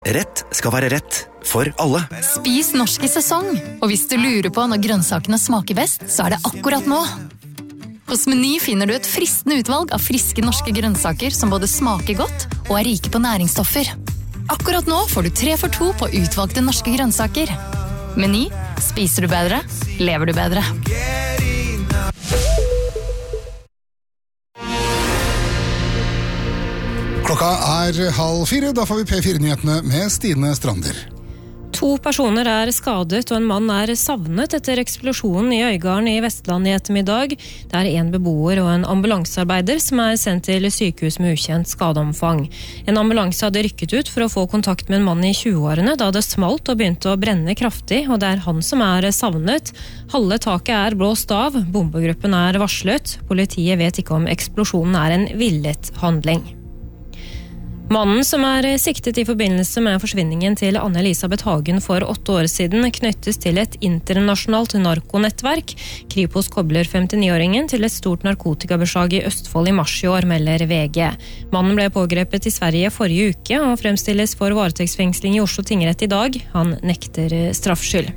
Rett skal være rett for alle. Spis norsk i sesong, og hvis du lurer på når grønnsakene smaker best, så det akkurat nå. Hos Meny finner du et fristende utvalg av friske norske grønnsaker som både smaker godt og rike på næringsstoffer. Akkurat nå får du 3 for 2 på utvalgte norske grønnsaker. Meny, spiser du bedre, lever du bedre. Klokka 3:30, da får vi P4-nyhetene med Stine Strander. 2 personer skadet, og en mann savnet etter eksplosjonen i Øygarden i Vestland i ettermiddag. Det 1 beboer og en ambulansearbeider som sendt til sykehus med ukjent skadeomfang. En ambulanse hadde rykket ut for å få kontakt med en mann i 20-årene da det smalt og begynte å brenne kraftig, og det han som savnet. Halve taket blåst av, bombegruppen varslet. Politiet vet ikke om eksplosjonen en villet handling. Mannen som siktet i forbindelse med forsvinningen til Anne-Elisabeth Hagen for 8 år siden knyttes til et internasjonalt narkonettverk. Kripos kobler 59-åringen til et stort narkotikabeslag i Østfold i mars i år, melder VG. Mannen ble pågrepet i Sverige forrige uke og fremstilles for varetektsfengsling i Oslo tingrett i dag. Han nekter straffskyld.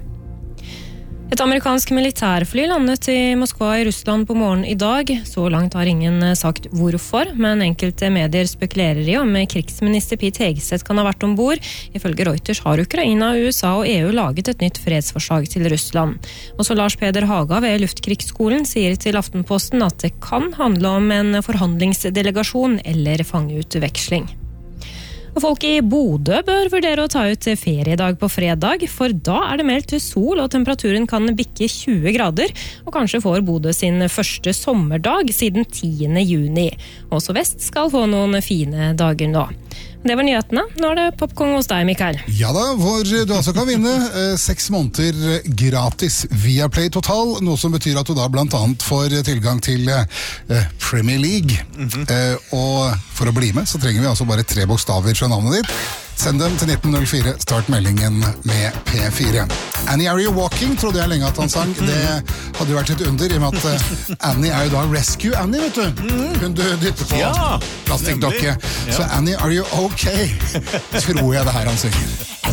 Et amerikansk militærfly landet i Moskva i Russland på morgenen i dag. Så langt har ingen sagt hvorfor, men enkelte medier spekulerer i om krigsminister Pete Hegseth kan ha vært ombord. Ifølge Reuters har Ukraina, USA og EU laget et nytt fredsforslag til Russland. Også Lars Peder Haga ved Luftkrigsskolen sier til Aftenposten at det kan handle om en forhandlingsdelegasjon eller fangeutveksling. Og folk i Bodø bør vurdere å ta ut feriedag på fredag, for da det meldt til sol og temperaturen kan bikke 20 grader, og kanskje får Bodø sin første sommerdag siden 10. juni. Også Vest skal få noen fine dager nå. Det var nyhetene. Nå det popcorn hos deg, Mikael. Ja da, hvor du altså kan vinne 6 måneder gratis via Play Total, noe som betyr at du da blant annet får tilgang til Premier League. Og for å bli med så trenger vi altså bare 3 bokstaver fra navnet ditt. Send dem til 1904, start meldingen med P4. Annie, are you walking? Trodde jeg lenge at han sang. Det hadde jo vært et under, i og med at Annie jo da Rescue Annie, vet du. Hun dytter på plastikkdokke. Så Annie, are you okay? Tror jeg det her han synger.